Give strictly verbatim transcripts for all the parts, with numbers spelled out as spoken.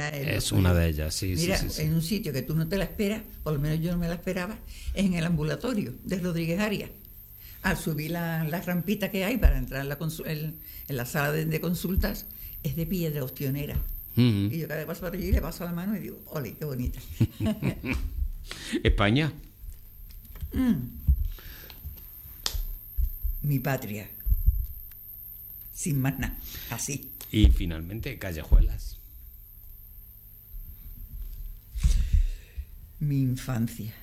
Cañera es, es una de ellas, sí, Mira, sí, sí, sí. en un sitio que tú no te la esperas, por lo menos yo no me la esperaba, es en el ambulatorio de Rodríguez Arias. Al subir la, la rampita que hay para entrar en la, consu- en, en la sala de, de consultas, es de piedra ostionera. Uh-huh. Y yo cada vez paso por allí le paso la mano y digo, ole, qué bonita. España. Mm. Mi patria. Sin más nada, así. Y finalmente, Callejuelas. Mi infancia.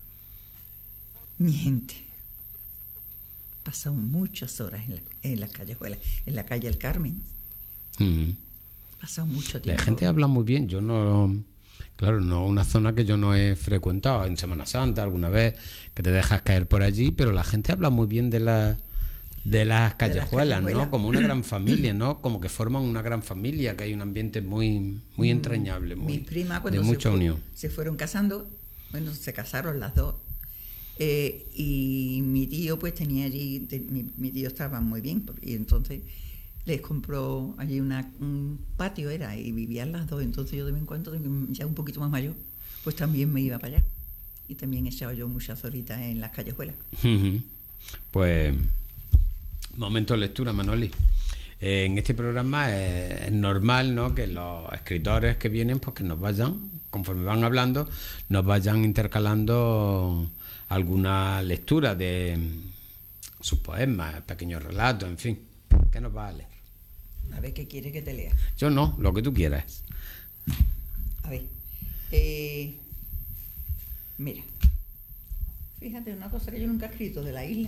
Mi gente. He pasado muchas horas en la, en las callejuelas, en la calle El Carmen. Uh-huh. He pasado mucho tiempo. La gente habla muy bien, yo no... Claro, no una zona que yo no he frecuentado en Semana Santa alguna vez, que te dejas caer por allí, pero la gente habla muy bien de la... de las callejuelas, de las ¿no? Como una gran familia, ¿no? Como que forman una gran familia, que hay un ambiente muy muy entrañable, muy Mis primas, cuando de se mucha fu- unión. se fueron casando, bueno, se casaron las dos. Eh, y mi tío pues tenía allí, te- mi, mi tío estaba muy bien, y entonces les compró allí una, un patio era, y vivían las dos, entonces yo de vez en cuando, ya un poquito más mayor, pues también me iba para allá. Y también echaba yo muchas horitas en las callejuelas. Uh-huh. Pues... momento de lectura, Manoli. Eh, en este programa es, es normal, ¿no?, que los escritores que vienen, pues que nos vayan, conforme van hablando, nos vayan intercalando alguna lectura de sus poemas, pequeños relatos, en fin. ¿Qué nos va a leer? A ver, ¿qué quiere que te lea? Yo no, lo que tú quieras. A ver, eh, mira, fíjate una cosa que yo nunca he escrito de la isla.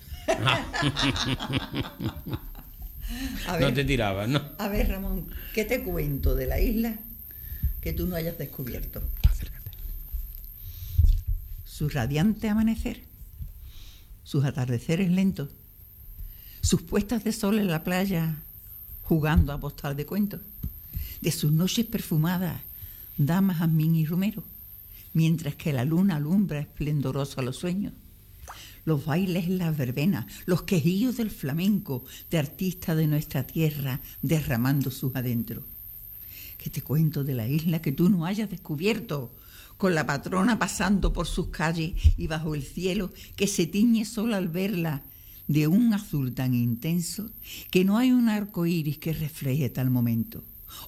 A ver, No te tirabas, ¿no? a ver, Ramón, ¿qué te cuento de la isla que tú no hayas descubierto? Acércate. Su radiante amanecer, sus atardeceres lentos, sus puestas de sol en la playa jugando a postal de cuentos, de sus noches perfumadas, damas, jazmín y romero, mientras que la luna alumbra esplendorosa los sueños, los bailes en las verbenas, los quejillos del flamenco, de artistas de nuestra tierra derramando sus adentros. ¿Qué te cuento de la isla que tú no hayas descubierto? Con la patrona pasando por sus calles y bajo el cielo que se tiñe sola al verla de un azul tan intenso que no hay un arco iris que refleje tal momento.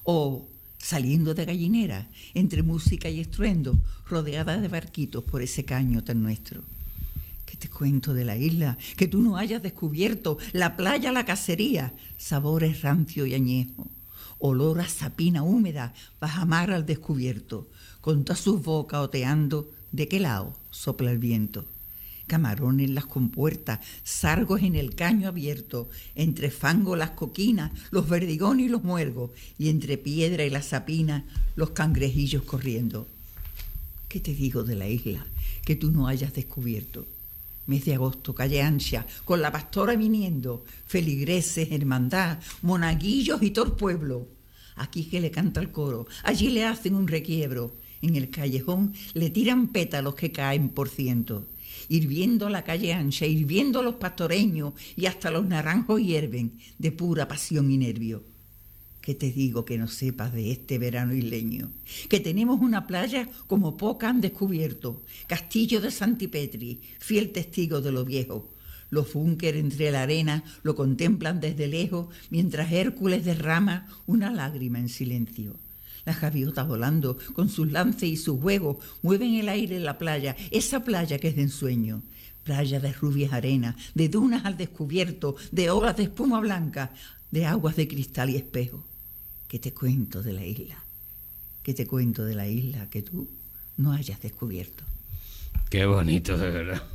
O saliendo de Gallinera, entre música y estruendo, rodeada de barquitos por ese caño tan nuestro. ¿Qué te cuento de la isla que tú no hayas descubierto? La playa, la cacería, sabores rancio y añejo, olor a sapina húmeda, bajamar al descubierto, con todas sus bocas oteando, ¿de qué lado sopla el viento? Camarones en las compuertas, sargos en el caño abierto, entre fango las coquinas, los verdigones y los muergos, y entre piedra y la sapina, los cangrejillos corriendo. ¿Qué te digo de la isla que tú no hayas descubierto? Mes de agosto, calle ancha, con la pastora viniendo, feligreses, hermandad, monaguillos y todo el pueblo. Aquí que le canta el coro, allí le hacen un requiebro, en el callejón le tiran pétalos que caen por ciento. Hirviendo la calle ancha, hirviendo los pastoreños y hasta los naranjos hierven de pura pasión y nervio. ¿Qué te digo que no sepas de este verano isleño? Que tenemos una playa como pocas han descubierto, castillo de Santipetri, fiel testigo de lo viejo. Los búnker entre la arena lo contemplan desde lejos, mientras Hércules derrama una lágrima en silencio. Las gaviotas volando, con sus lances y sus juegos, mueven el aire en la playa, esa playa que es de ensueño. Playa de rubias arenas, de dunas al descubierto, de olas de espuma blanca, de aguas de cristal y espejo. ¿Qué te cuento de la isla? ¿Qué te cuento de la isla que tú no hayas descubierto? Qué bonito, de verdad.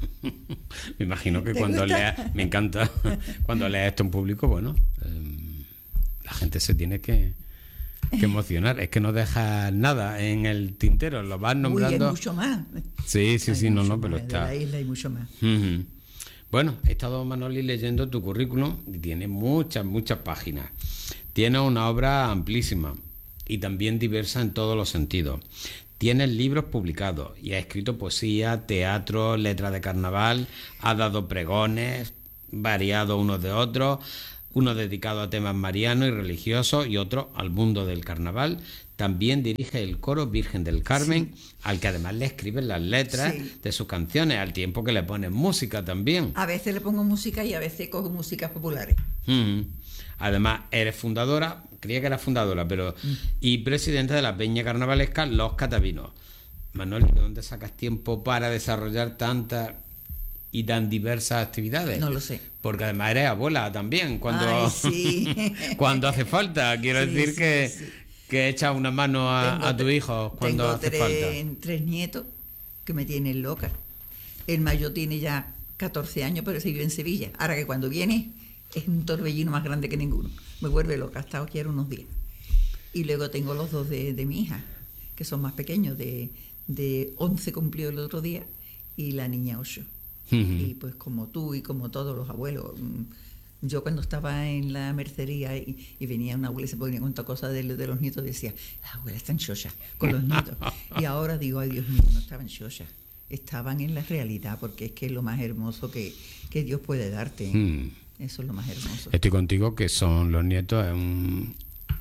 Me imagino que cuando lea, me encanta, cuando lea esto en público, bueno, eh, la gente se tiene que, que emocionar. Es que no dejas nada en el tintero, lo vas nombrando. Uy, hay mucho más. Sí, sí, Hay sí, no, mucho no, pero más, está. De la isla hay mucho más. Uh-huh. Bueno, he estado, Manoli, leyendo tu currículum y tiene muchas, muchas páginas. Tiene una obra amplísima y también diversa en todos los sentidos. Tienes libros publicados y ha escrito poesía, teatro, letras de carnaval, ha dado pregones variados unos de otros, uno dedicado a temas marianos y religiosos y otro al mundo del carnaval. también dirige el coro Virgen del Carmen, sí. al que además le escriben las letras sí. de sus canciones, al tiempo que le ponen música también. A veces le pongo música y a veces cojo músicas populares. Mm. Además, eres fundadora, creía que era fundadora, pero mm. y presidenta de la Peña Carnavalesca Los Catavinos. Manoli, ¿de dónde sacas tiempo para desarrollar tantas y tan diversas actividades? No lo sé. Porque además eres abuela también, cuando, Ay, sí. cuando hace falta. Quiero sí, decir sí, que, sí. que echas una mano a, a tu hijo cuando tengo hace tres, falta. tres nietos que me tienen loca. El mayor tiene ya catorce años, pero se vive en Sevilla. Ahora que cuando viene es un torbellino más grande que ninguno. Me vuelve loca, ha estado aquí ahora unos días. Y luego tengo los dos de, de mi hija, que son más pequeños, de, de once cumplió el otro día, y la niña ocho. Uh-huh. Y pues como tú y como todos los abuelos, yo cuando estaba en la mercería y, y venía una abuela y se ponía a contar cosas de, de los nietos, decía, la abuela está en chocha con los nietos. Y ahora digo, ay Dios mío, no estaban en chocha, estaban en la realidad, porque es que es lo más hermoso que, que Dios puede darte. Hmm. Eso es lo más hermoso. Estoy contigo que son los nietos, es un,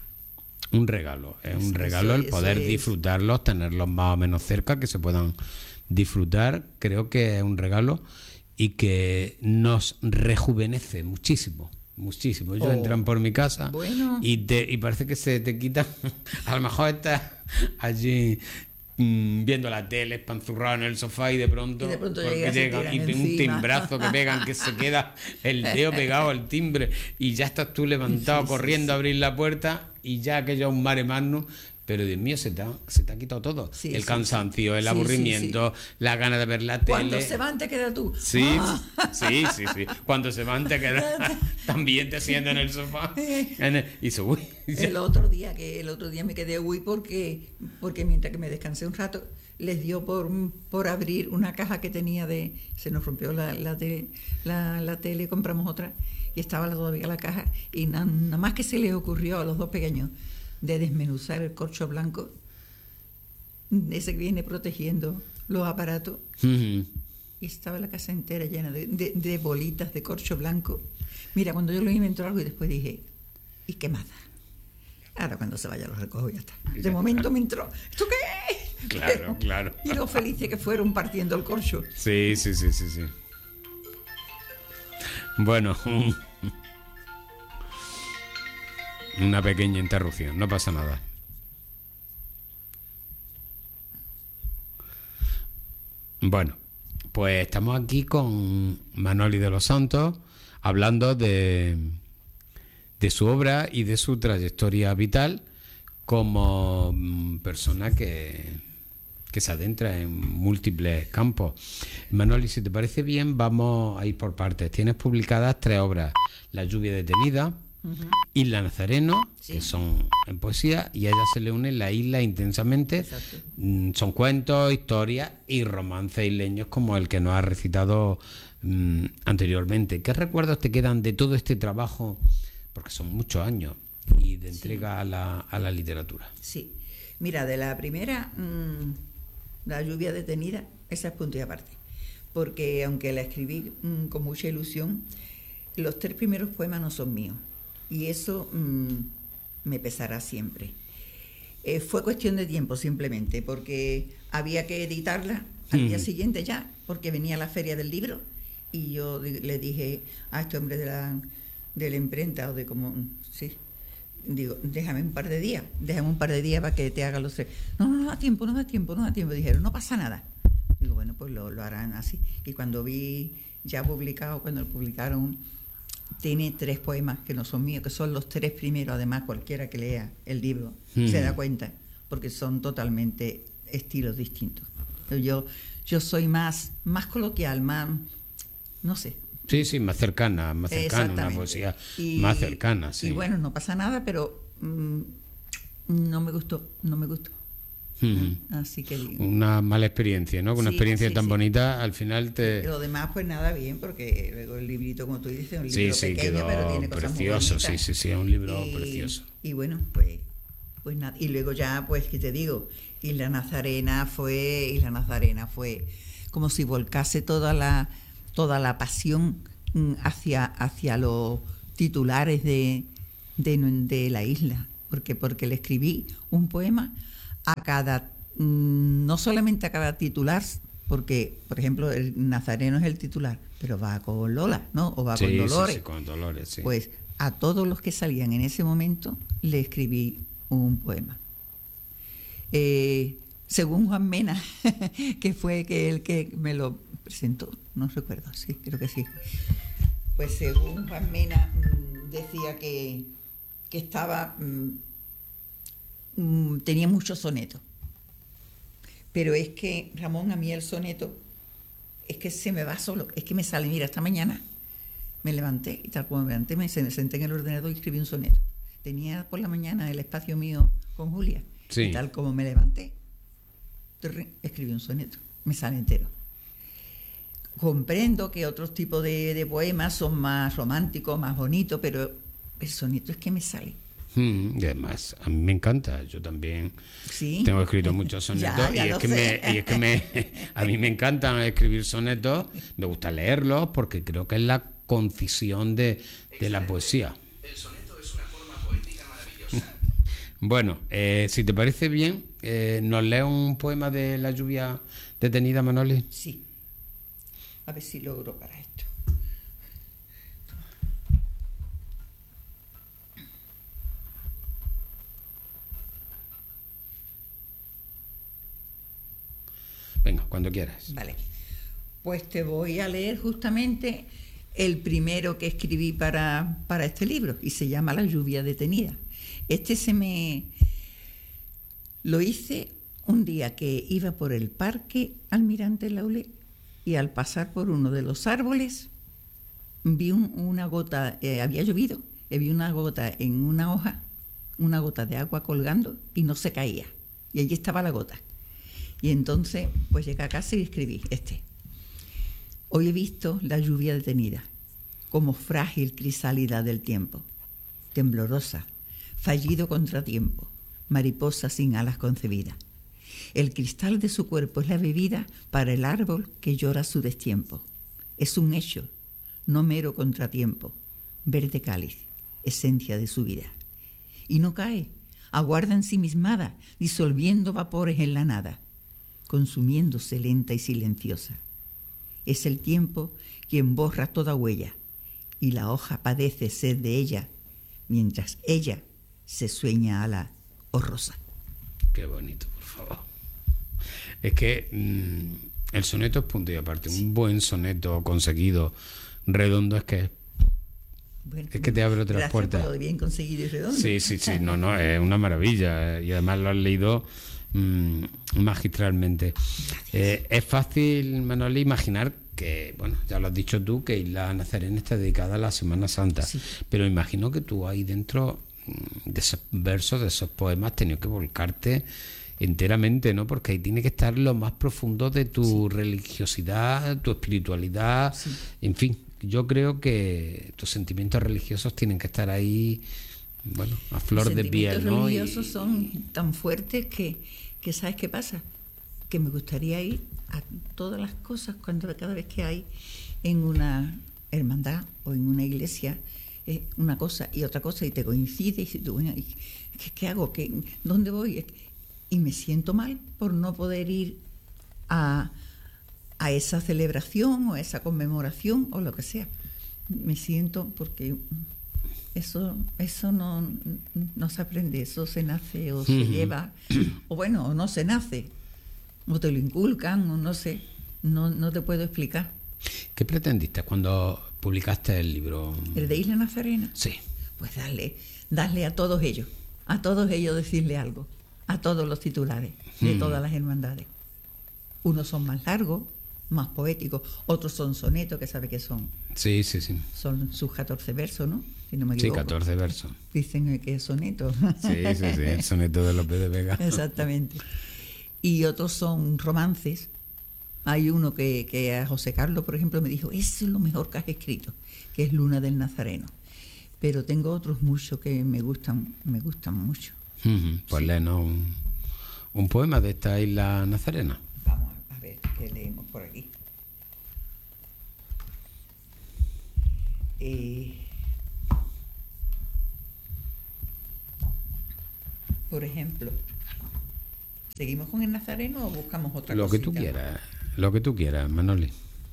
un regalo, es un regalo el poder disfrutarlos, tenerlos más o menos cerca, que se puedan disfrutar. Creo que es un regalo y que nos rejuvenece muchísimo, muchísimo. Ellos oh, entran por mi casa bueno. y, te, y parece que se te quita. A lo mejor estás allí mmm, viendo la tele, espanzurrado en el sofá y de pronto, y de pronto porque llegan y un timbrazo que pegan, que se queda el dedo pegado al timbre y ya estás tú levantado sí, corriendo sí, sí. a abrir la puerta y ya aquello es un mare magnum. Pero Dios mío, se te ha, se te ha quitado todo. Sí, el sí, cansancio, sí. el aburrimiento, sí, sí. la gana de ver la tele. Cuando se van te quedas tú. Sí, ah. sí, sí, sí. Cuando se van te quedas también te sientas en el sofá. En el, y se, uy. El otro día, que el otro día me quedé uy porque, porque mientras que me descansé un rato, les dio por, por abrir una caja que tenía de... Se nos rompió la, la, de, la, la tele, compramos otra, y estaba todavía la caja, y nada, nada más que se les ocurrió a los dos pequeños de desmenuzar el corcho blanco, ese que viene protegiendo los aparatos, uh-huh. y estaba la casa entera llena de, de, de bolitas de corcho blanco. Mira, cuando yo lo vi me entró algo y después dije, ¿y qué más da? Ahora cuando se vaya lo recojo y ya está. De momento me entró, ¿esto qué? Claro, Pero, claro. Y lo felices que fueron partiendo el corcho. Sí, sí, sí, sí, sí. Bueno... Una pequeña interrupción, no pasa nada. Bueno, pues estamos aquí con Manoli de los Santos hablando de, de su obra y de su trayectoria vital como persona que, que se adentra en múltiples campos. Manoli, si te parece bien, vamos a ir por partes. Tienes publicadas tres obras: La lluvia detenida, Uh-huh. Isla Nazareno, sí. que son en poesía, y a ella se le une La isla intensamente. Exacto. Son cuentos, historias y romances isleños como el que nos has recitado um, anteriormente. ¿Qué recuerdos te quedan de todo este trabajo? Porque son muchos años y de entrega sí. a, la, a la literatura. Sí, mira, de la primera, mmm, La lluvia detenida, esa es punto y aparte, porque aunque la escribí mmm, con mucha ilusión, los tres primeros poemas no son míos. Y eso mmm, me pesará siempre. Eh, fue cuestión de tiempo simplemente, porque había que editarla al mm. día siguiente ya, porque venía la feria del libro, y yo le dije a este hombre de la, de la imprenta, o de como, sí, digo, déjame un par de días, déjame un par de días para que te haga los tres. No, no, no da tiempo, no da tiempo, no da tiempo. Dijeron, no pasa nada. Digo, bueno, pues lo, lo harán así. Y cuando vi ya publicado, cuando lo publicaron, tiene tres poemas que no son míos, que son los tres primeros. Además, cualquiera que lea el libro mm. se da cuenta, porque son totalmente estilos distintos. Yo, yo soy más, más coloquial, más, no sé. Sí, sí, más cercana, más cercana, una poesía y, más cercana, sí. Y bueno, no pasa nada, pero mmm, no me gustó, no me gustó. Mm. Así que digo, una mala experiencia, ¿no? Una sí, experiencia sí, tan sí. bonita, al final te... Lo demás, pues nada, bien, porque luego el librito, como tú dices, un libro sí, sí, pequeño, quedó pero tiene cosas precioso, muy bonitas. sí, sí, sí, es un libro y, precioso. Y bueno, pues, pues nada. Y luego ya, pues, ¿qué te digo? Isla Nazarena fue, Isla Nazarena fue como si volcase toda la, toda la pasión hacia, hacia los titulares de, de, de la isla. porque porque le escribí un poema a cada, no solamente a cada titular, porque, por ejemplo, el Nazareno es el titular, pero va con Lola, ¿no? O va sí, con Dolores. Sí, sí, con Dolores, sí. Pues a todos los que salían en ese momento le escribí un poema. Eh, según Juan Mena, que fue que el que me lo presentó, no recuerdo, sí, creo que sí. Pues según Juan Mena mmm, decía que, que estaba, mmm, tenía muchos sonetos. Pero es que, Ramón, a mí el soneto es que se me va solo, es que me sale, mira, esta mañana me levanté y tal como me levanté me senté en el ordenador y escribí un soneto. Tenía por la mañana el espacio mío con Julia, sí. Y tal como me levanté, escribí un soneto, me sale entero. Comprendo que otros tipos de, de poemas son más románticos, más bonitos, pero el soneto es que me sale. Mm, y además, a mí me encanta, yo también ¿Sí? Tengo escrito muchos sonetos ya, ya y, es que sé. me, y es que me, a mí me encantan escribir sonetos, me gusta leerlos porque creo que es la concisión de, de la poesía. El soneto es una forma poética maravillosa. Bueno, eh, si te parece bien, eh, ¿nos lees un poema de La lluvia detenida, Manoli? Sí, a ver si logro para esto. Venga, cuando quieras. Vale, pues te voy a leer justamente el primero que escribí para, para este libro y se llama La lluvia detenida. Este se me... lo hice un día que iba por el parque Almirante Laulé y al pasar por uno de los árboles vi un, una gota, eh, había llovido, y vi una gota en una hoja, una gota de agua colgando y no se caía. Y allí estaba la gota. Y entonces, pues llegué a casa y escribí este. Hoy he visto la lluvia detenida, como frágil crisálida del tiempo, temblorosa, fallido contratiempo, mariposa sin alas concebida. El cristal de su cuerpo es la bebida para el árbol que llora su destiempo. Es un hecho, no mero contratiempo, verde cáliz, esencia de su vida. Y no cae, aguarda ensimismada, disolviendo vapores en la nada, consumiéndose lenta y silenciosa. Es el tiempo quien borra toda huella, y la hoja padece sed de ella, mientras ella se sueña ala o rosa. Qué bonito, por favor. Es que mmm, el soneto es punto y aparte. Sí. Un buen soneto conseguido, redondo, es que bueno, es que te abre otras puertas. Por lo bien conseguido y redondo. Sí, sí, sí, no, no, es una maravilla. Y además lo has leído mmm, magistralmente. Eh, es fácil, Manoli, imaginar que, bueno, ya lo has dicho tú, que Isla Nazarena está dedicada a la Semana Santa. Sí. Pero imagino que tú ahí dentro de esos versos, de esos poemas, has tenido que volcarte enteramente, ¿no? Porque ahí tiene que estar lo más profundo de tu sí. religiosidad, tu espiritualidad, sí. En fin. Yo creo que tus sentimientos religiosos tienen que estar ahí, bueno, a flor de piel, ¿no? Los sentimientos religiosos y... son tan fuertes que, que ¿sabes qué pasa? Que me gustaría ir a todas las cosas cuando cada vez que hay en una hermandad o en una iglesia eh, una cosa y otra cosa y te coincide y si tú, bueno, ¿qué, qué hago? ¿Qué, ¿Dónde voy? Y me siento mal por no poder ir a... a esa celebración o a esa conmemoración o lo que sea. Me siento porque eso eso no, no se aprende, eso se nace o se uh-huh. lleva, o bueno, o no se nace, o te lo inculcan, o no sé, no, no te puedo explicar. ¿Qué pretendiste cuando publicaste el libro? ¿El de Isla Nazarena? Sí. Pues darle, darle a todos ellos, a todos ellos decirle algo, a todos los titulares de uh-huh. todas las hermandades. Unos son más largos, más poéticos, otros son sonetos, que sabe que son. Sí, sí, sí. Son sus catorce versos, ¿no? Si no me equivoco. Sí, catorce versos. Dicen que es soneto. Sí, sí, sí, el soneto de Lope de Vega. Exactamente. Y otros son romances. Hay uno que, que a José Carlos, por ejemplo, me dijo, ese es lo mejor que has escrito, que es Luna del Nazareno. Pero tengo otros muchos que me gustan, me gustan mucho. Uh-huh. Pues sí. Léenos un, un poema de esta Isla Nazarena. Vamos a ver qué leemos por aquí. Eh, Por ejemplo, ¿seguimos con el Nazareno o buscamos otra cosa? Lo que tú quieras, lo que tú quieras, Manoli.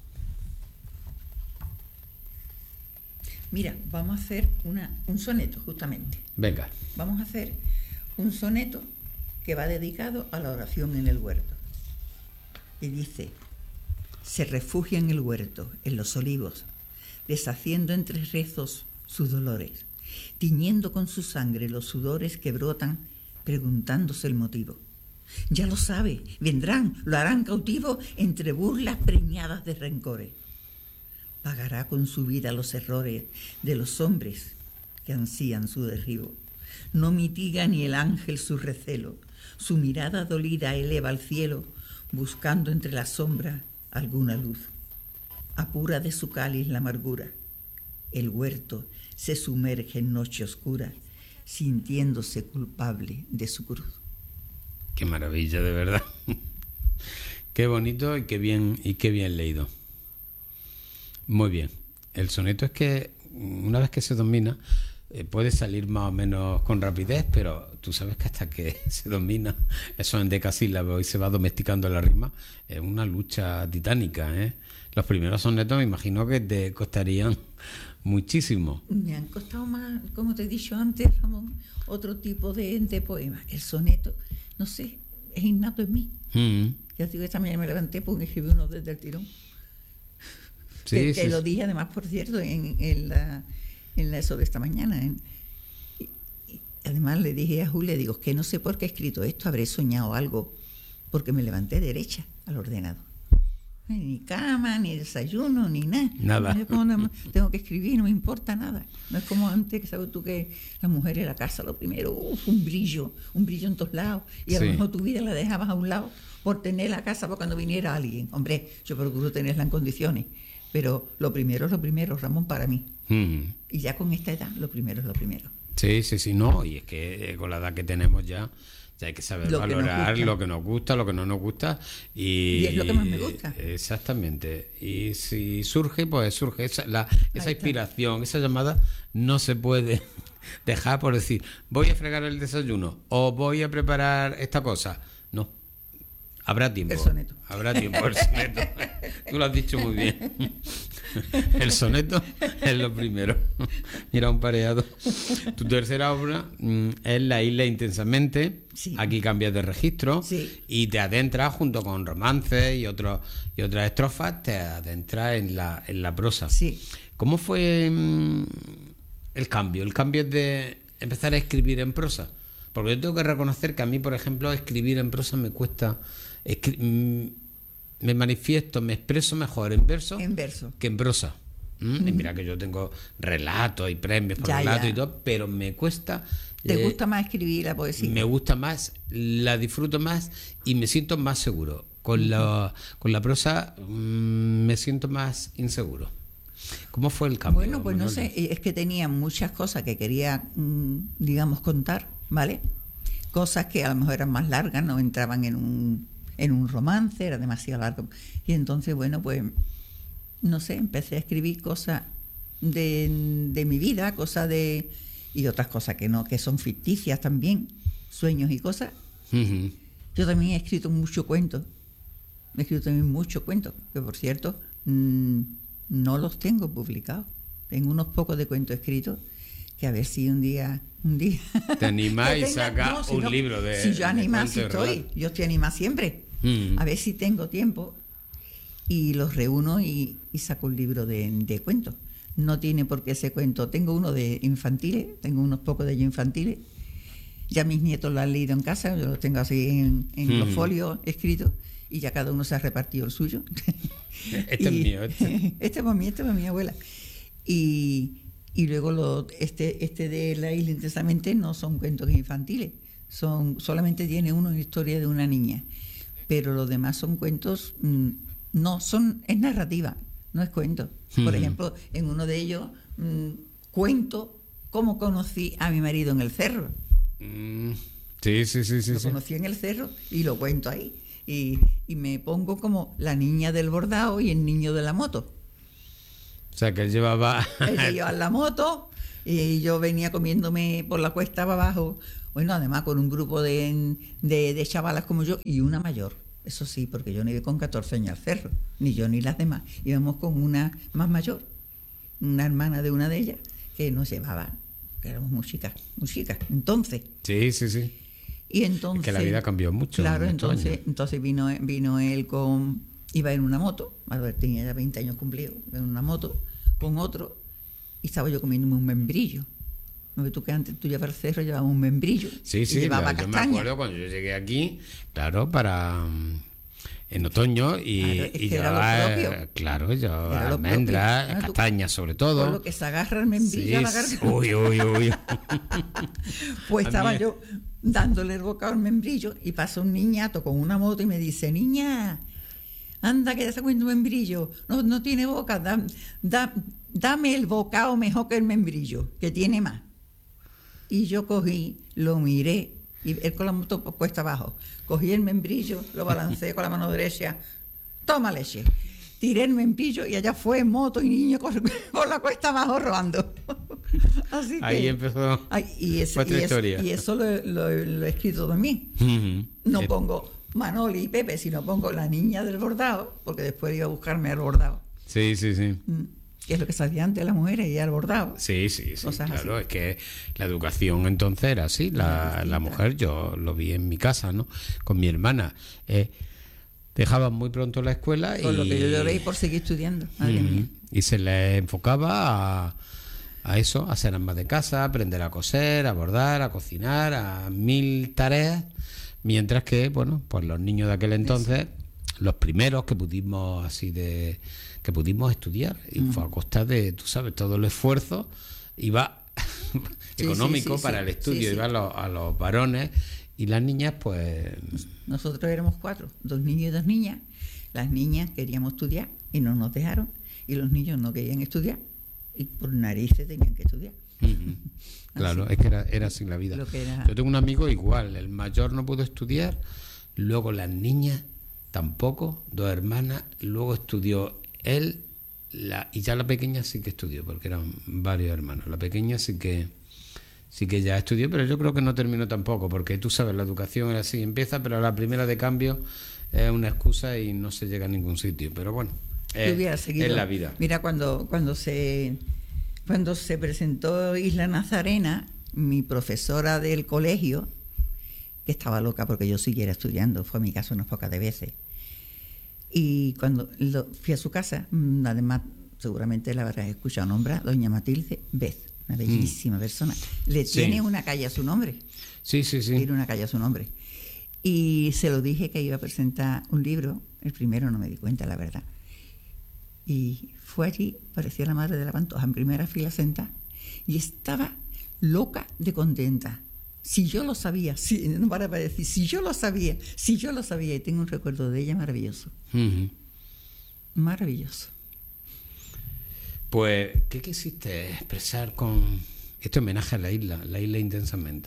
Mira, vamos a hacer una, un soneto, justamente. Venga. Vamos a hacer un soneto que va dedicado a la oración en el huerto. Y dice: se refugia en el huerto, en los olivos, deshaciendo entre rezos sus dolores, tiñendo con su sangre los sudores que brotan, preguntándose el motivo. Ya lo sabe, vendrán, lo harán cautivo entre burlas preñadas de rencores. Pagará con su vida los errores de los hombres que ansían su derribo. No mitiga ni el ángel su recelo, su mirada dolida eleva al cielo, buscando entre las sombras alguna luz. Apura de su cáliz la amargura. El huerto se sumerge en noche oscura, sintiéndose culpable de su cruz. Qué maravilla, de verdad. Qué bonito y qué bien, y qué bien leído. Muy bien. El soneto es que una vez que se domina eh, puede salir más o menos con rapidez, pero tú sabes que hasta que se domina eso en decasílabos y se va domesticando la rima, es una lucha titánica, ¿eh? Los primeros sonetos me imagino que te costarían muchísimo. Me han costado más, como te he dicho antes, Ramón, otro tipo de, de poemas. El soneto, no sé, es innato en mí. Mm. Ya digo, esta mañana me levanté porque escribí uno desde el tirón. Sí, que, sí, que sí. lo dije además, por cierto, en, en, la, en la eso de esta mañana. En, y, y además le dije a Julia, digo, que no sé por qué he escrito esto, habré soñado algo, porque me levanté derecha al ordenador. Ay, ni cama, ni desayuno, ni nada. Nada. Yo como no, tengo que escribir, no me importa nada. No es como antes, que sabes tú que las mujeres en la casa lo primero, uf, un brillo, un brillo en todos lados, y a Sí. lo mejor tu vida la dejabas a un lado por tener la casa para cuando viniera alguien. Hombre, yo procuro tenerla en condiciones, pero lo primero es lo primero, Ramón, para mí. Mm. Y ya con esta edad, lo primero es lo primero. Sí, sí, sí, no, y es que eh, con la edad que tenemos ya, ya hay que saber Lo que nos valorar gusta. lo que nos gusta, lo que no nos gusta. Y, Y es lo que más me gusta. Exactamente. Y si surge, pues surge. Esa, la, esa está. inspiración, esa llamada, no se puede dejar por decir, voy a fregar el desayuno o voy a preparar esta cosa. No. Habrá tiempo. El soneto. Habrá tiempo el soneto. Tú lo has dicho muy bien. El soneto es lo primero. Mira, un pareado. Tu tercera obra mm, es La isla intensamente. Sí. Aquí cambias de registro Sí. y te adentras junto con romances y otros y otras estrofas, te adentras en la, en la prosa. Sí. ¿Cómo fue mm, el cambio? El cambio de empezar a escribir en prosa. Porque yo tengo que reconocer que a mí, por ejemplo, escribir en prosa me cuesta. Escri- mm, me manifiesto, me expreso mejor en verso En verso. que en prosa. ¿Mm? Y mira que yo tengo relatos y premios por Ya, relatos ya. y todo, pero me cuesta. ¿Te eh, gusta más escribir la poesía? Me gusta más, la disfruto más y me siento más seguro. Con la, con la prosa mm, me siento más inseguro. ¿Cómo fue el cambio? Bueno, pues no Manoli? sé, es que tenía muchas cosas que quería, mm, digamos, contar, ¿vale? Cosas que a lo mejor eran más largas, no entraban en un, en un romance, era demasiado largo. Y entonces, bueno, pues, no sé, empecé a escribir cosas de, de mi vida, cosas de... y otras cosas que no, que son ficticias también, sueños y cosas. Ujú. Yo también he escrito muchos cuentos, he escrito también muchos cuentos, que por cierto, mmm, no los tengo publicados. Tengo unos pocos de cuentos escritos que a ver si un día, un día... Te animás que y tenga- sacas si un no- libro de. Si yo de animada sí cuentos y estoy, relatos. yo estoy animada siempre. Mm. A ver si tengo tiempo y los reúno y, y saco un libro de, de cuentos. No tiene por qué ser cuento. Tengo uno de infantiles, tengo unos pocos de ellos infantiles. Ya mis nietos lo han leído en casa, yo los tengo así en, en los Mm. folios escritos y ya cada uno se ha repartido el suyo. Este es mío, este. Este es para mí, este es para mi abuela. Y, y luego lo, este, este de La isla intensamente no son cuentos infantiles, son, solamente tiene uno en historia de una niña, pero los demás son cuentos, mm, no, son, es narrativa, no es cuento. Por Mm. ejemplo, en uno de ellos mm, cuento cómo conocí a mi marido en el cerro. Mm. Sí, sí, sí, sí. Lo sí. conocí en el cerro y lo cuento ahí. Y, y me pongo como la niña del bordado y el niño de la moto. O sea, que él llevaba. Él lleva la moto, Y yo venía comiéndome por la cuesta abajo, bueno, además con un grupo de, de, de chavalas como yo y una mayor. Eso sí, porque yo no iba con catorce años al cerro, ni yo ni las demás. Íbamos con una más mayor, una hermana de una de ellas, que nos llevaba, que éramos muy chicas, muy chicas. Entonces. Sí, sí, sí. Y entonces. Es que la vida cambió mucho. Claro, entonces, entonces vino, vino él con. Iba en una moto, a ver, tenía ya veinte años cumplidos, en una moto, con otro, y estaba yo comiéndome un membrillo. ¿No ves tú que antes tú llevabas al cerro, llevabas un membrillo? Sí, sí, llevaba yo castaña. me acuerdo cuando yo llegué aquí, claro, para. En otoño y, claro, es y que llevaba, era lo propio. claro, yo Era lo almendras, propio. castañas sobre todo. Por lo que se agarra el membrillo Sí, a la garganta. uy, uy, uy. Pues A estaba mí- yo dándole el bocado al membrillo y pasa un niñato con una moto y me dice, niña, anda que ya está comiendo un membrillo, no, no tiene boca, da, da- dame el bocado mejor que el membrillo, que tiene más. Y yo cogí, lo miré, y él con la moto puesta abajo, cogí el membrillo, lo balanceé con la mano derecha, toma leche. Tiré el membrillo y allá fue moto y niño por, por la cuesta abajo rodando. Así que, Ahí empezó ay, y, eso, vuestra y, eso, historia. y eso lo, lo- lo he escrito también. Ujú. No Eh, pongo Manoli y Pepe, sino pongo la niña del bordado, porque después iba a buscarme al bordado. Sí, sí, sí. Mm, que es lo que se hacía antes de las mujeres y al bordado. Sí, sí, sí, Cosas claro, así. es que la educación entonces era así, la, Era la distinta. mujer, yo lo vi en mi casa, ¿no? Con mi hermana. Eh, dejaban muy pronto la escuela Con y, lo que yo lloré y por seguir estudiando. Madre Ujú. mía. y se le enfocaba a, a eso, a ser amas de casa, a aprender a coser, a bordar, a cocinar, a mil tareas, mientras que, bueno, pues los niños de aquel entonces, los primeros que pudimos así de que pudimos estudiar, y fue a costa de, tú sabes, todo el esfuerzo iba Sí, económico sí, sí, para sí. el estudio, Sí, sí. iba a los, a los varones y las niñas, pues Nosotros éramos cuatro, dos niños y dos niñas. Las niñas queríamos estudiar y no nos dejaron, y los niños no querían estudiar y por narices tenían que estudiar. Ujú. Claro, es que era, era así la vida. Lo que era- Yo tengo un amigo igual, el mayor no pudo estudiar, luego las niñas tampoco, dos hermanas, luego estudió él, la, y ya la pequeña sí que estudió, porque eran varios hermanos. La pequeña sí que sí que ya estudió, pero yo creo que no terminó tampoco, porque tú sabes, la educación era así, empieza, pero la primera de cambio es una excusa y no se llega a ningún sitio. Pero bueno, Yo es, hubiera seguido. es la vida. Mira, cuando, cuando se cuando se presentó Isla Nazarena, mi profesora del colegio, que estaba loca porque yo siguiera estudiando, fue a mi casa unas pocas de veces. Y cuando lo, fui a su casa, mm, además, seguramente la habrás escuchado nombrar, doña Matilde Bez, una bellísima persona. Le Sí. tiene una calle a su nombre. Sí, sí, sí. Tiene una calle a su nombre. Y se lo dije que iba a presentar un libro, el primero no me di cuenta, la verdad. Y fue allí, parecía la madre de la Pantoja, en primera fila sentada, y estaba loca de contenta. Si yo lo sabía, si, no para para decir, si yo lo sabía, si yo lo sabía, y tengo un recuerdo de ella maravilloso, Ujú. maravilloso. Pues, ¿qué quisiste expresar con este homenaje a la isla, la isla intensamente?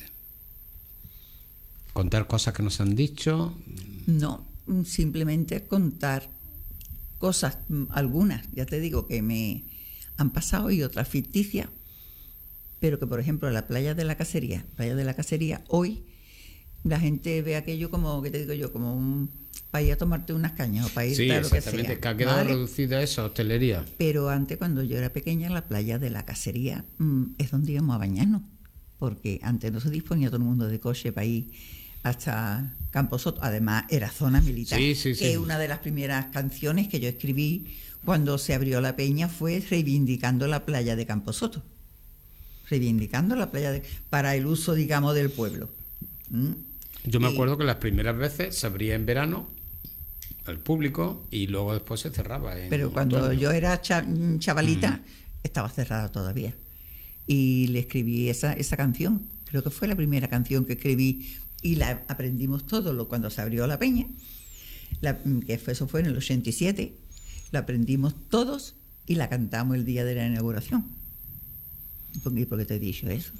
Contar cosas que nos han dicho. No, simplemente contar cosas, mm, algunas, ya te digo, que me han pasado y otras ficticias, pero que, por ejemplo, la playa de la Cacería, playa de la Cacería, hoy la gente ve aquello como, que te digo yo, como un, para ir a tomarte unas cañas o para ir Sí, a lo que exactamente, sea, que ha quedado ¿vale? reducida eso, hostelería. Pero antes, cuando yo era pequeña, la playa de la Cacería mm, es donde íbamos a bañarnos, porque antes no se disponía todo el mundo de coche para ir hasta Camposoto. Además, era zona militar. Sí, sí, sí. Que una de las primeras canciones que yo escribí cuando se abrió la peña fue reivindicando la playa de Camposoto. Reivindicando la playa de, para el uso, digamos, del pueblo. ¿Mm? Yo me Y- acuerdo que las primeras veces se abría en verano al público y luego después se cerraba. En Pero cuando otoño. yo era cha- chavalita, estaba cerrada todavía. Y le escribí esa, esa canción. Creo que fue la primera canción que escribí y la aprendimos todos lo- cuando se abrió la peña. La, que fue, eso fue en el ochenta y siete. La aprendimos todos y la cantamos el día de la inauguración. ¿Por qué, por qué te he dicho eso?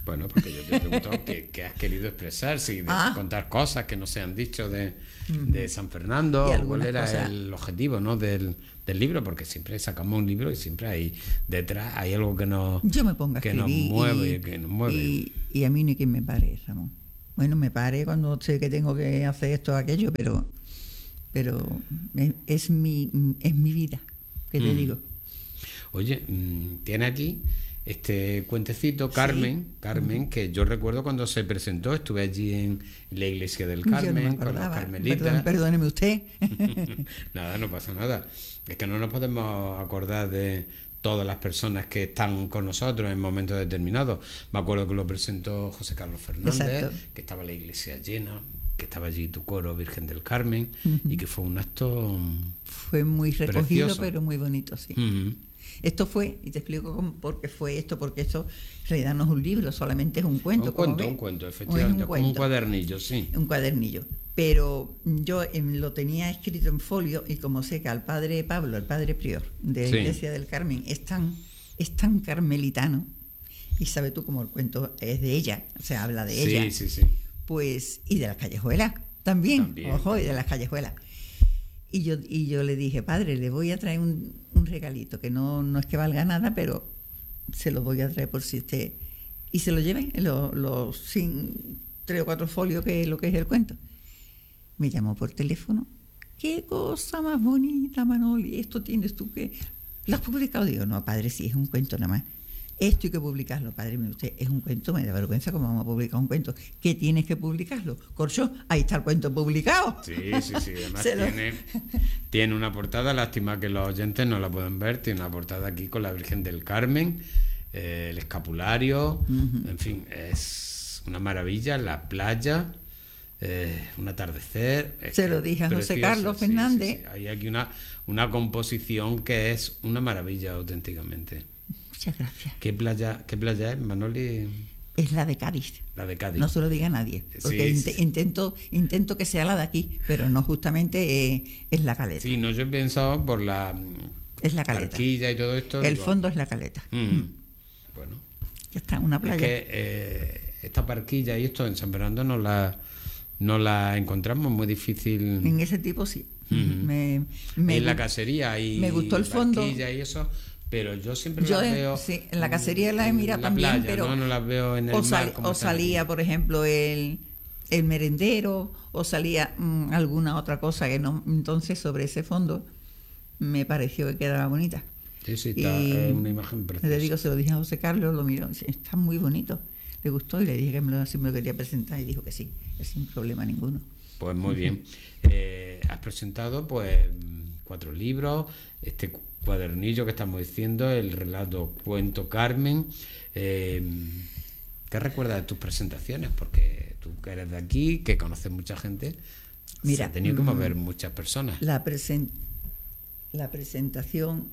Bueno, porque yo te he preguntado qué, qué has querido expresar, si de Ah. contar cosas que no se han dicho de, de San Fernando, Y o algunas cuál era cosas. el objetivo, ¿no? del, del libro, porque siempre sacamos un libro y siempre hay detrás hay algo que nos, Yo me pongo a que nos escribir mueve, y, que nos mueve. y, y a mí ni quien me pare, Ramón. Bueno, me pare cuando sé que tengo que hacer esto o aquello, pero pero es, es mi es mi vida, ¿qué te Mm. digo? Oye, mm, tiene aquí este cuentecito, Carmen, Sí. Carmen, que yo recuerdo cuando se presentó, estuve allí en la iglesia del Yo no me Carmen con los acordaba. carmelitas. Perdón, perdóneme usted. Nada, no pasa nada. Es que no nos podemos acordar de todas las personas que están con nosotros en momentos determinados. Me acuerdo que lo presentó José Carlos Fernández, Exacto. que estaba la iglesia llena, que estaba allí tu coro Virgen del Carmen, y que fue un acto... Fue muy recogido, Precioso. pero muy bonito, sí. Ujú. Esto fue, y te explico cómo, por qué fue esto, porque esto en realidad no es un libro, solamente es un cuento. Un como cuento, ves. un cuento, Es efectivamente, un como un cuento. cuadernillo, sí. Un cuadernillo. Pero yo em, lo tenía escrito en folio y como sé que al padre Pablo, el padre prior de la Sí. iglesia del Carmen, es tan, es tan carmelitano, y sabes tú como el cuento es de ella, o sea, habla de Sí, ella, sí, sí. pues, y de las callejuelas también, También, ojo, y de también. las callejuelas. Y yo, y yo le dije, padre, le voy a traer un, un regalito, que no, no es que valga nada, pero se lo voy a traer por si usted... Y se lo llevé, los lo, sin tres o cuatro folios, que es lo que es el cuento. Me llamó por teléfono. ¡Qué cosa más bonita, Manoli! Esto tienes tú que... ¿Lo has publicado? Digo, no, padre, sí, es un cuento nada más. Esto hay que publicarlo, padre. Mire usted, es un cuento, me da vergüenza cómo vamos a publicar un cuento. ¿Qué tienes que publicarlo? Corcho, ahí está el cuento publicado. Sí, sí, sí. Además Se lo- tiene, tiene una portada, lástima que los oyentes no la pueden ver, tiene una portada aquí con la Virgen del Carmen, eh, el escapulario, Ujú. en fin, es una maravilla, la playa, eh, un atardecer. es Se que lo dije a José precioso, Carlos sí, sí, Fernández. sí. Hay aquí una, una composición que es una maravilla auténticamente. Muchas gracias. ¿Qué playa, qué playa es, Manoli? Es la de Cádiz. La de Cádiz. No se lo diga a nadie, porque Sí, int- sí. intento intento que sea la de aquí, pero no justamente eh, es la caleta. Sí, no, yo he pensado por la Es la caleta. barquilla y todo esto. El digo, fondo es la caleta. mm, bueno, Ya está, una es playa. que eh, esta barquilla y esto en San Fernando no la, no la encontramos muy difícil. En ese tipo sí. Ujú. me, me en la gu- cacería y me gustó el fondo. barquilla y eso, pero yo siempre Yo las en- veo. sí, en la cacería las he en mirado la también, playa, pero no, no las veo en el o, mar. sal- como o están salía, aquí. por ejemplo, el, el merendero, o salía mm, alguna otra cosa que no. Entonces, sobre ese fondo me pareció que quedaba bonita. Sí, sí, está, Y es una imagen preciosa. le digo, se lo dije a José Carlos, lo miró, dice, está muy bonito. Le gustó y le dije que me lo, si me lo quería presentar y dijo que sí, que sin problema ninguno. Pues muy bien. Eh, has presentado pues cuatro libros, este cu- cuadernillo que estamos diciendo, el relato Cuento Carmen. Eh, ¿Qué recuerdas de tus presentaciones? Porque tú que eres de aquí, que conoces mucha gente, Mira, se ha tenido que mm, mover muchas personas. La, presen- la presentación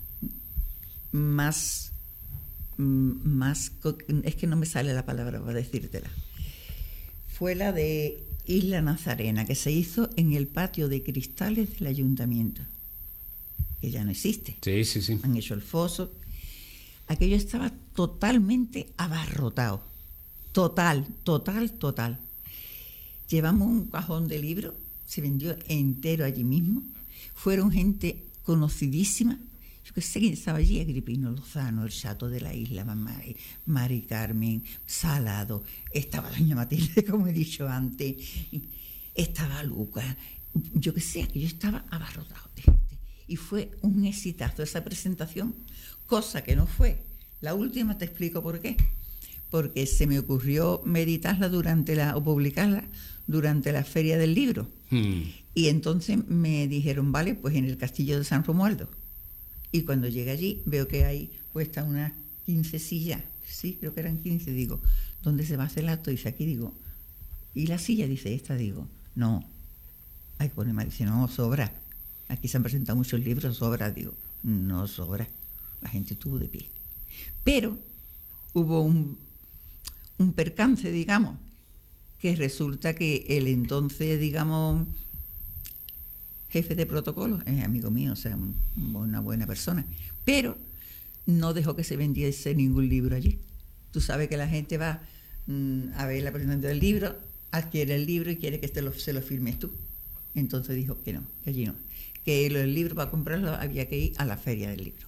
más, mm, más, co- es que no me sale la palabra para decírtela, fue la de Isla Nazarena, que se hizo en el patio de cristales del ayuntamiento, que ya no existe. Sí, sí, sí. Han hecho el foso. Aquello estaba totalmente abarrotado. Total, total, total. Llevamos un cajón de libros, se vendió entero allí mismo. Fueron gente conocidísima. Yo que sé quién estaba allí, Agripino Lozano, el Chato de la Isla, Mamá, Mari Carmen, Salado, estaba doña Matilde, como he dicho antes, estaba Lucas, yo que sé, aquello estaba abarrotado de gente. Y fue un exitazo esa presentación, cosa que no fue. La última te explico por qué. Porque se me ocurrió meditarla durante la, o publicarla durante la Feria del Libro. Mm. Y entonces me dijeron, vale, pues en el Castillo de San Romualdo. Y cuando llegué allí veo que hay puestas unas quince sillas, sí, creo que eran quince, digo, ¿dónde se va a hacer el acto? Dice, aquí, digo, ¿y la silla? Dice, esta, digo, no, hay que poner más, dice, no, sobra. Aquí se han presentado muchos libros, sobra, digo, no sobra. La gente estuvo de pie. Pero hubo un, un percance, digamos, que resulta que el entonces, digamos, jefe de protocolo, es amigo mío, o sea, una buena persona, pero no dejó que se vendiese ningún libro allí. Tú sabes que la gente va mmm, a ver la presentación del libro, adquiere el libro y quiere que te lo, se lo firmes tú. Entonces dijo que no, que allí no. Que el libro para comprarlo había que ir a la feria del libro.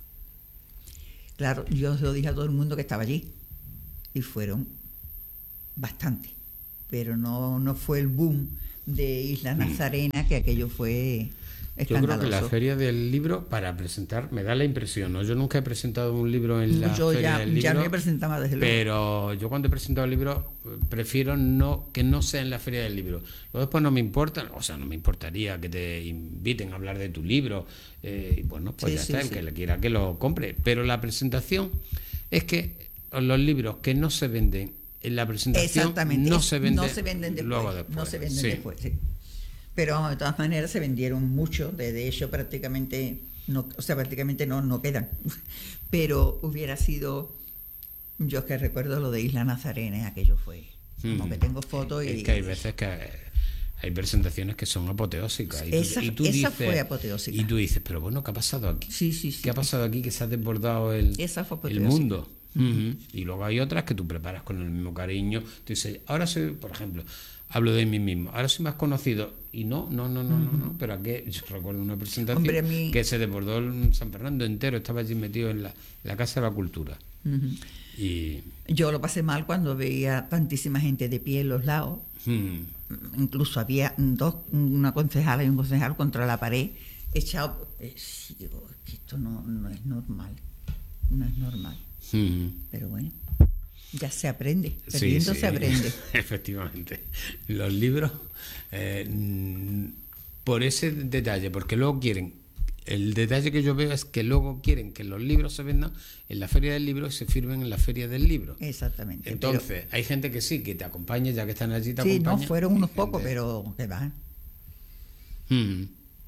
Claro, yo se lo dije a todo el mundo que estaba allí. Y fueron bastante. Pero no, no fue el boom de Isla Nazarena, que aquello fue escandaloso. Yo creo que la feria del libro, para presentar, me da la impresión, ¿no? Yo nunca he presentado un libro en la yo feria ya, del libro. ya no he presentado más desde luego. Pero yo cuando he presentado el libro, prefiero no que no sea en la feria del libro. Luego después no me importa, o sea, no me importaría que te inviten a hablar de tu libro. Eh, y bueno, pues sí, ya sí, está, sí. el que le quiera que lo compre. Pero la presentación es que los libros que no se venden en la presentación no se venden, no se venden después, luego después. No se venden sí. después, sí. Pero de todas maneras se vendieron mucho, de, de hecho prácticamente no, o sea, prácticamente no, no quedan. Pero hubiera sido, yo es que recuerdo lo de Isla Nazarena, aquello fue, como mm. que tengo fotos y... Es que hay veces que hay presentaciones que son apoteósicas. Y esa tú, y tú esa dices, fue apoteósica. Y tú dices, pero bueno, ¿qué ha pasado aquí? Sí, sí, sí. ¿Qué ha pasado aquí que se ha desbordado el, esa fue el mundo? Uh-huh. Y luego hay otras que tú preparas con el mismo cariño. Tú dices, ahora soy, por ejemplo, hablo de mí mismo, ahora soy más conocido. Y no, no, no, no, uh-huh. no, no. Pero aquí yo recuerdo una presentación Hombre, mí... que se desbordó el San Fernando entero, estaba allí metido en la, en la Casa de la Cultura. Uh-huh. Y yo lo pasé mal cuando veía tantísima gente de pie en los lados. Uh-huh. Incluso había dos, una concejala y un concejal contra la pared echado. Eh, sí, digo, es que esto no, no es normal, no es normal. Uh-huh. Pero bueno, ya se aprende, perdiendo sí, sí. se aprende. Efectivamente. Los libros, eh, por ese detalle, porque luego quieren, el detalle que yo veo es que luego quieren que los libros se vendan en la feria del libro y se firmen en la feria del libro. Exactamente. Entonces, pero... hay gente que sí, que te acompaña, ya que están allí, te sí, acompaña. Sí, no, fueron unos pocos, gente... pero que van. Uh-huh.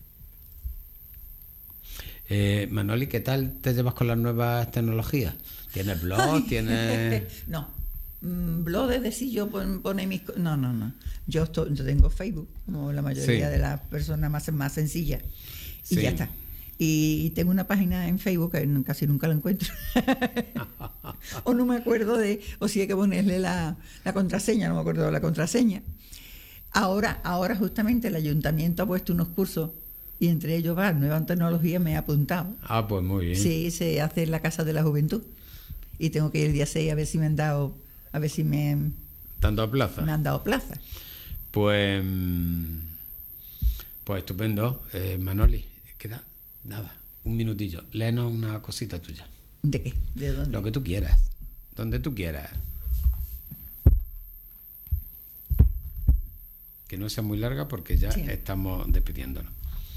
Eh, Manoli, ¿qué tal te llevas con las nuevas tecnologías? ¿Tienes blog? ¿Tienes...? No, blog es decir, yo pon, pone mis... No, no, no. Yo, estoy, yo tengo Facebook, como la mayoría sí. de las personas más, más sencillas, y sí. ya está. Y tengo una página en Facebook que casi nunca la encuentro. O no me acuerdo de... O si hay que ponerle la, la contraseña, no me acuerdo de la contraseña. Ahora, ahora justamente el ayuntamiento ha puesto unos cursos y entre ellos va Nueva Tecnología, me he apuntado. Ah, pues muy bien. Sí, se hace en la Casa de la Juventud. Y tengo que ir el día seis a ver si me han dado, a ver si me... ¿Te han dado plaza? Me han dado plaza. Pues, pues estupendo. Eh, Manoli, queda nada, un minutillo. Léenos una cosita tuya. ¿De qué? ¿De dónde? Lo que tú quieras, donde tú quieras. Que no sea muy larga porque ya sí. estamos despidiéndonos.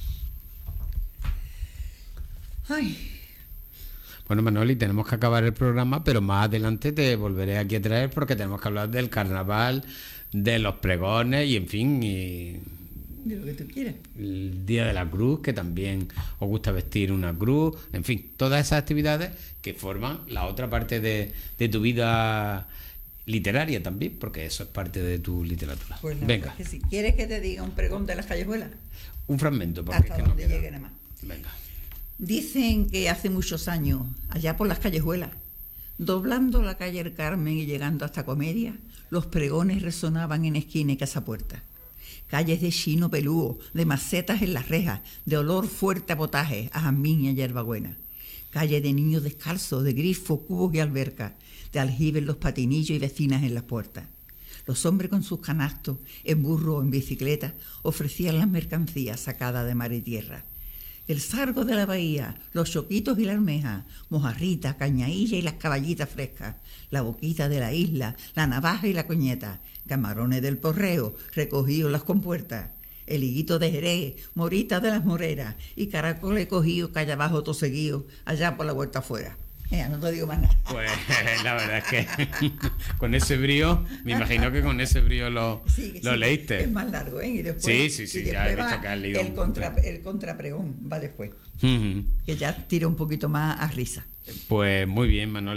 Ay. Bueno, Manoli, tenemos que acabar el programa, pero más adelante te volveré aquí a traer porque tenemos que hablar del carnaval, de los pregones y, en fin, y de lo que tú quieras. El Día de la Cruz, que también os gusta vestir una cruz, en fin, todas esas actividades que forman la otra parte de, de tu vida literaria también, porque eso es parte de tu literatura. Pues venga. Que si quieres que te diga un pregón de las callejuelas. Un fragmento, porque hasta es que donde no llegue nada más. Venga. Dicen que hace muchos años, allá por las callejuelas, doblando la calle El Carmen y llegando hasta Comedia, los pregones resonaban en esquina y casapuerta. Calles de chino pelúo, de macetas en las rejas, de olor fuerte a potaje, a jazmín y a hierbabuena. Calle de niños descalzos, de grifos, cubos y albercas, de aljibes los patinillos y vecinas en las puertas. Los hombres con sus canastos, en burro o en bicicleta, ofrecían las mercancías sacadas de mar y tierra. El sargo de la bahía, los choquitos y la almeja, mojarrita, cañailla y las caballitas frescas, la boquita de la isla, la navaja y la coñeta, camarones del porreo, recogidos las compuertas, el higuito de Jerez, morita de las moreras y caracoles cogidos calle abajo toseguidos allá por la vuelta afuera. Eh, no te digo más nada. Pues la verdad es que con ese brío, me imagino que con ese brío lo, sí, lo sí, leíste. Es más largo, ¿eh? Y después, sí, sí, sí, y ya he visto que has leído. El, contra, el contrapregón va después, uh-huh. que ya tira un poquito más a risa. Pues muy bien, Manoli.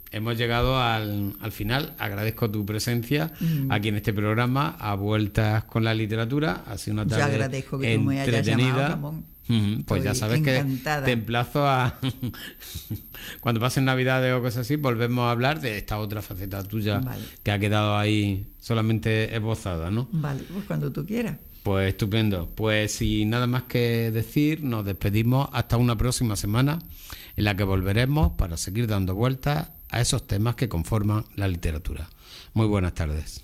hemos llegado al, al final. Agradezco tu presencia Mm. aquí en este programa, a Vueltas con la Literatura. Ha sido una Yo tarde agradezco que tú me hayas entretenida. llamado, Ramón. Ujú, pues ya Estoy sabes encantada. que te emplazo a cuando pasen Navidades o cosas así, volvemos a hablar de esta otra faceta tuya, Vale. que ha quedado ahí solamente esbozada, ¿no? Vale, pues cuando tú quieras. Pues estupendo. Pues sin nada más que decir, nos despedimos hasta una próxima semana, en la que volveremos para seguir dando vueltas a esos temas que conforman la literatura. Muy buenas tardes.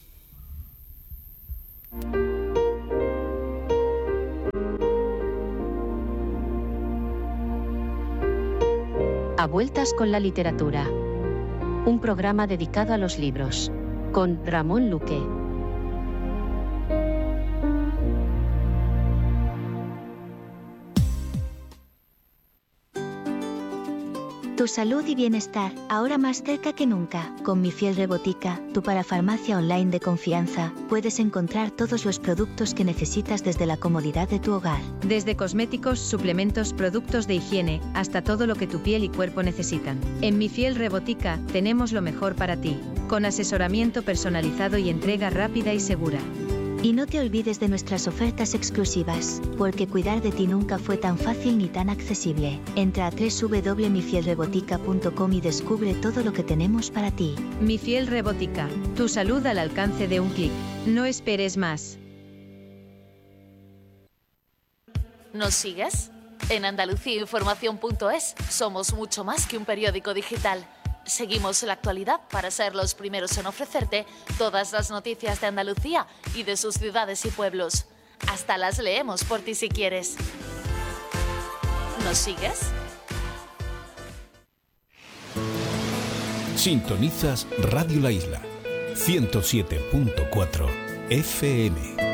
A Vueltas con la Literatura. Un programa dedicado a los libros. Con Ramón Luque. Tu salud y bienestar, ahora más cerca que nunca. Con Mi Fiel Rebotica, tu parafarmacia online de confianza, puedes encontrar todos los productos que necesitas desde la comodidad de tu hogar. Desde cosméticos, suplementos, productos de higiene, hasta todo lo que tu piel y cuerpo necesitan. En Mi Fiel Rebotica, tenemos lo mejor para ti, con asesoramiento personalizado y entrega rápida y segura. Y no te olvides de nuestras ofertas exclusivas, porque cuidar de ti nunca fue tan fácil ni tan accesible. Entra a doble u doble u doble u punto mi fiel rebotica punto com y descubre todo lo que tenemos para ti. Mi Fiel Rebotica, tu salud al alcance de un clic. No esperes más. ¿Nos sigues? En andalucía información punto es somos mucho más que un periódico digital. Seguimos la actualidad para ser los primeros en ofrecerte todas las noticias de Andalucía y de sus ciudades y pueblos. Hasta las leemos por ti si quieres. ¿Nos sigues? Sintonizas Radio La Isla, ciento siete punto cuatro F M.